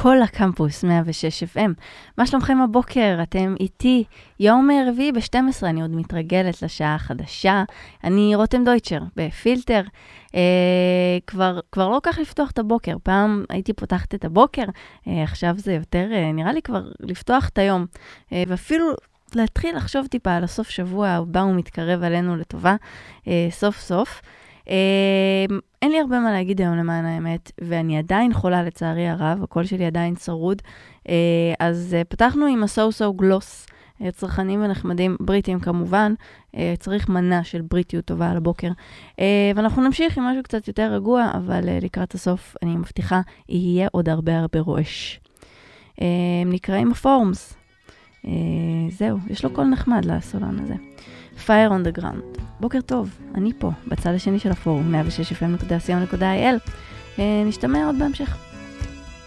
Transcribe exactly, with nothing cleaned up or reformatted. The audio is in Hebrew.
כל הקמפוס מאה ושש אף אם. מה שלומכם הבוקר? אתם איתי. יום רביעי ב-שתים עשרה, אני עוד מתרגלת לשעה החדשה. אני רותם דויטשר בפילטר. אה, כבר, כבר לא כך לפתוח את הבוקר. פעם הייתי פותחת את הבוקר, אה, עכשיו זה יותר, אה, נראה לי כבר לפתוח את היום. אה, ואפילו להתחיל לחשוב טיפה על הסוף שבוע הבא הוא מתקרב עלינו לטובה, אה, סוף סוף. Uh, אין לי הרבה מה להגיד היום למען האמת, ואני עדיין חולה לצערי הרב, הקול שלי עדיין צרוד, uh, אז uh, פתחנו עם הסו-סו גלוס, uh, צרכנים ונחמדים, בריטים כמובן, uh, צריך מנה של בריטיות טובה על הבוקר, uh, ואנחנו נמשיך עם משהו קצת יותר רגוע, אבל uh, לקראת הסוף אני מבטיחה, יהיה עוד הרבה הרבה רועש. Uh, נקראים הפורמס, uh, זהו, יש לו קול נחמד לסולן הזה. Fire on the ground. בוקר טוב, אני פה, בצד השני של הפורום, מאה ושש אף אם נקודה סי או נקודה איי אל. נשתמע עוד בהמשך.